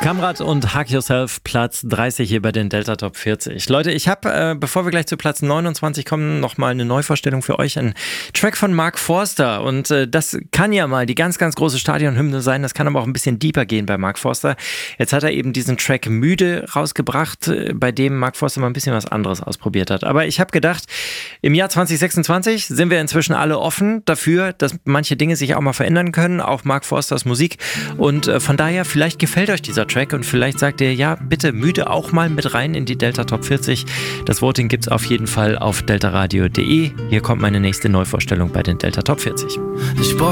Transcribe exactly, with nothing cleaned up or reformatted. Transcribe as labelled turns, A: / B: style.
A: Kamrat und Hug Yourself, Platz dreißig hier bei den Delta Top vierzig. Leute, ich habe, äh, bevor wir gleich zu Platz neunundzwanzig kommen, nochmal eine Neuvorstellung für euch. Ein Track von Mark Forster. Und äh, das kann ja mal die ganz, ganz große Stadionhymne sein. Das kann aber auch ein bisschen deeper gehen bei Mark Forster. Jetzt hat er eben diesen Track Müde rausgebracht, bei dem Mark Forster mal ein bisschen was anderes ausprobiert hat. Aber ich habe gedacht, im Jahr zwanzig sechsundzwanzig sind wir inzwischen alle offen dafür, dass manche Dinge sich auch mal verändern können. Auch Mark Forsters Musik. Und äh, von daher, vielleicht gefällt euch dieser Track und vielleicht sagt ihr, ja, bitte Müde auch mal mit rein in die Delta Top vierzig. Das Voting gibt's auf jeden Fall auf deltaradio punkt de. Hier kommt meine nächste Neuvorstellung bei den Delta Top vierzig.
B: Ich